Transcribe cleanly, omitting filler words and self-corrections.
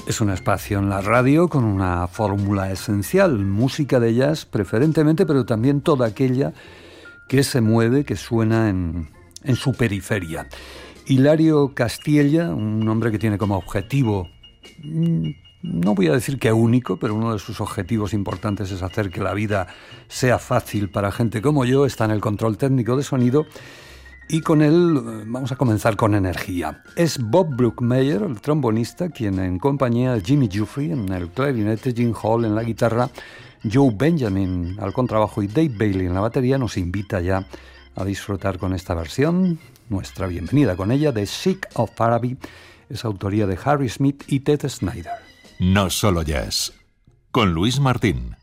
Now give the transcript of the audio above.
Es un espacio en la radio con una fórmula esencial, música de jazz preferentemente, pero también toda aquella que se mueve, que suena en su periferia. Hilario Castilla, un hombre que tiene como objetivo, no voy a decir que único, pero uno de sus objetivos importantes es hacer que la vida sea fácil para gente como yo, está en el control técnico de sonido. Y con él vamos a comenzar con energía. Es Bob Brookmeyer, el trombonista, quien en compañía de Jimmy Giuffre en el clarinete, Gene Hall en la guitarra, Joe Benjamin al contrabajo y Dave Bailey en la batería nos invita ya a disfrutar con esta versión. Nuestra bienvenida con ella de Sick of Araby es autoría de Harry Smith y Ted Snyder. No solo jazz, con Luis Martín.